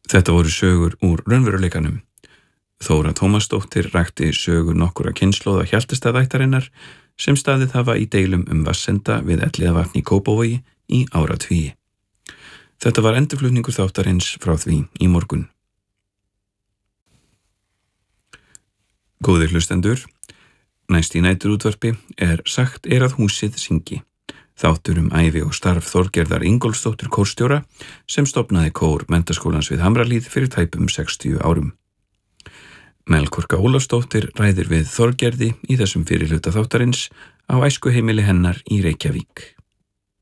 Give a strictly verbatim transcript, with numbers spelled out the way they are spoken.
Þetta voru sögur úr raunveruleikanum. Þóra Tómasdóttir rakti sögur nokkura kynslóða Hjaltestaðættarinnar sem staðið hafa í deilum um Vatnsenda við Elliðavatn í Kópavogi í áratugi. Þetta var endurflutningur þáttarins frá því í morgun. Góðir hlustendur, næst í næturútvarpi er Sagt er að húsið syngi. Þáttur um ævi og starf Þorgerðar Ingólfsdóttur kórstjóra sem stofnaði kór Menntaskólans við Hamrahlíð fyrir tæpum sextíu árum. Melkorka Ólafsdóttir ræðir við Þorgerði í þessum fyrirhluta þáttarins á æskuheimili hennar í Reykjavík.